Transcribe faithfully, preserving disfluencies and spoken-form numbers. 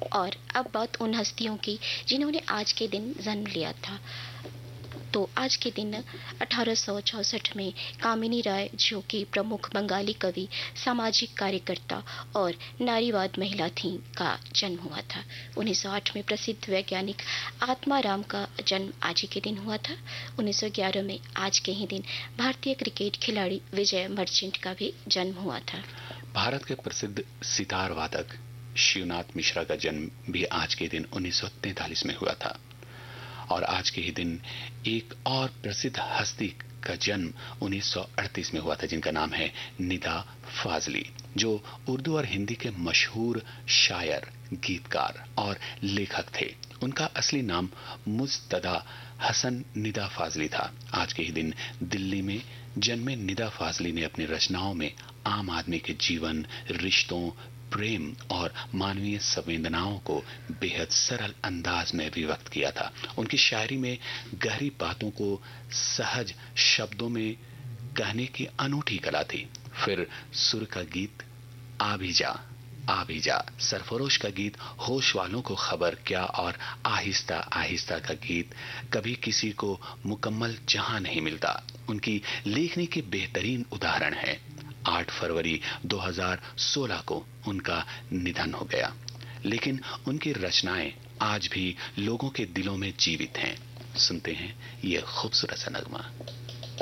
और अब बात उन हस्तियों की जिन्होंने आज के दिन जन्म लिया था। तो आज के दिन अठारह सौ चौसठ में कामिनी राय, जो कि प्रमुख बंगाली कवि, सामाजिक कार्यकर्ता और नारीवाद महिला थीं, का जन्म हुआ था। उन्नीस सौ आठ में प्रसिद्ध वैज्ञानिक आत्माराम का जन्म आज ही के दिन हुआ था। उन्नीस सौ ग्यारह में आज के ही दिन भारतीय क्रिकेट खिलाड़ी विजय मर्चेंट का भी जन्म हुआ था। भारत के प्रसिद्ध सितार वादक शिवनाथ मिश्रा का जन्म भी आज के दिन उन्नीस सौ तैंतालीस में हुआ था। और आज के ही दिन एक और प्रसिद्ध हस्ती का जन्म उन्नीस सौ अड़तीस में हुआ था, जिनका नाम है निदा फाजली, जो उर्दू और हिंदी के मशहूर शायर, गीतकार और लेखक थे। उनका असली नाम मुज्तदा हसन निदा फाजली था। आज के ही दिन दिल्ली में जन्मे निदा फाजली ने अपनी रचनाओं में आम आदमी के जीवन, रिश्तों, प्रेम और मानवीय संवेदनाओं को बेहद सरल अंदाज में व्यक्त किया था। उनकी शायरी में गहरी बातों को सहज शब्दों में कहने की अनूठी कला थी। फिर सुर का गीत आ भी जा आ भी जा, सरफरोश का गीत होश वालों को खबर क्या और आहिस्ता आहिस्ता का गीत कभी किसी को मुकम्मल जहां नहीं मिलता, उनकी लेखनी के बेहतरीन उदाहरण है। आठ फरवरी दो हज़ार सोलह को उनका निधन हो गया, लेकिन उनकी रचनाएं आज भी लोगों के दिलों में जीवित हैं। सुनते हैं ये खूबसूरत सा नगमा।